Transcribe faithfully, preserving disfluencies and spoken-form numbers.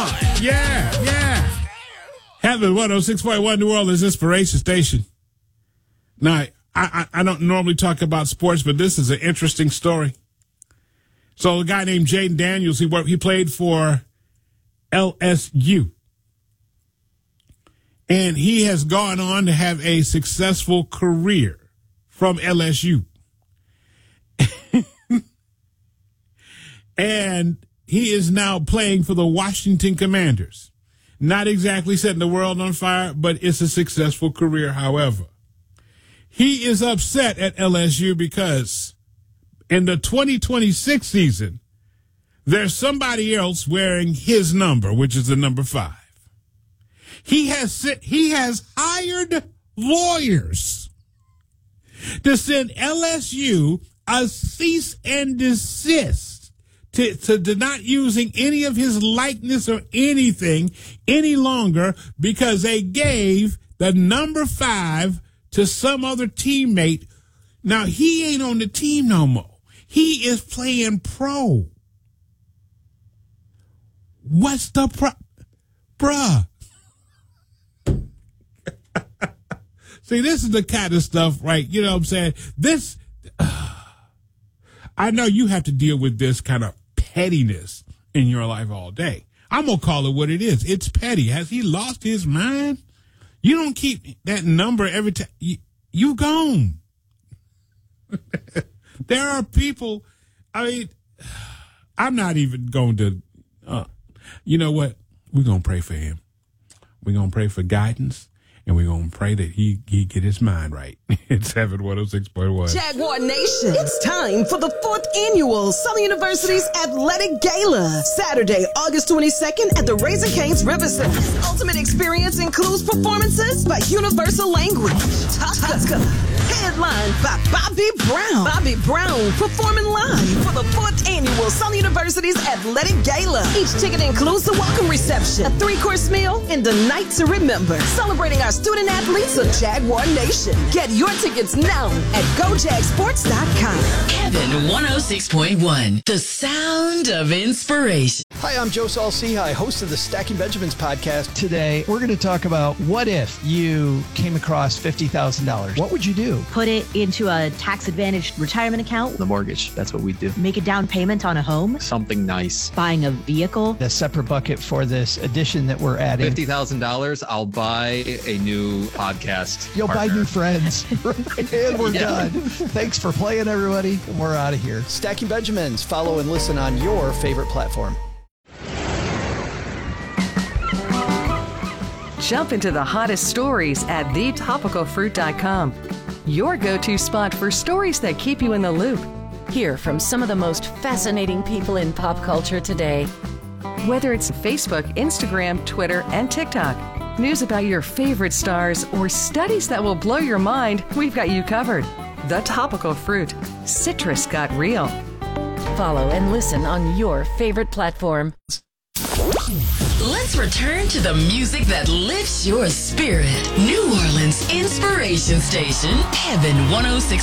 on. Yeah, yeah. Heaven one oh six point one New Orleans Inspiration Station. Now, I, I, I don't normally talk about sports, but this is an interesting story. So a guy named Jaden Daniels, he worked, he played for L S U. And he has gone on to have a successful career from L S U. And he is now playing for the Washington Commanders. Not exactly setting the world on fire, but it's a successful career, however. He is upset at L S U because in the twenty twenty-six season, there's somebody else wearing his number, which is the number five. He has he has hired lawyers to send L S U a cease and desist to, to, to not using any of his likeness or anything any longer because they gave the number five to some other teammate. Now, he ain't on the team no more. He is playing pro. What's the pro? Bruh. See, this is the kind of stuff, right? You know what I'm saying? This, uh, I know you have to deal with this kind of pettiness in your life all day. I'm going to call it what it is. It's petty. Has he lost his mind? You don't keep that number every time. You, you gone. There are people, I mean, I'm not even going to, uh, you know what? We're going to pray for him. We're going to pray for guidance. And we're going to pray that he, he get his mind right. It's Heaven one oh six point one. Jaguar Nation, it's time for the fourth annual Southern University's Athletic Gala. Saturday, August twenty-second at the Raising Cane's River Center. This ultimate experience includes performances by Universal Language, Tuska, headlined by Bobby Brown. Bobby Brown performing live for the fourth annual Southern University's Athletic Gala. Each ticket includes a welcome reception, a three-course meal, and a night to remember. Celebrating our student athletes of Jaguar Nation. Get your tickets now at go jag sports dot com. Heaven one oh six point one, the sound of inspiration. Hi, I'm Joe Saul-Sehy, host of the Stacking Benjamins podcast. Today, we're going to talk about what if you came across fifty thousand dollars? What would you do? Put it into a tax-advantaged retirement account. The mortgage, that's what we do. Make a down payment on a home. Something nice. Buying a vehicle. A separate bucket for this addition that we're adding. fifty thousand dollars, I'll buy a new podcast. You'll partner. buy new friends. And we're Yeah. done. Thanks for playing, everybody. And we're out of here. Stacking Benjamins. Follow and listen on your favorite platform. Jump into the hottest stories at the topical fruit dot com. Your go-to spot for stories that keep you in the loop. Hear from some of the most fascinating people in pop culture today. Whether it's Facebook, Instagram, Twitter, and TikTok, news about your favorite stars, or studies that will blow your mind, we've got you covered. The Topical Fruit. Citrus got real. Follow and listen on your favorite platform. Let's return to the music that lifts your spirit. New Orleans Inspiration Station, Heaven one oh six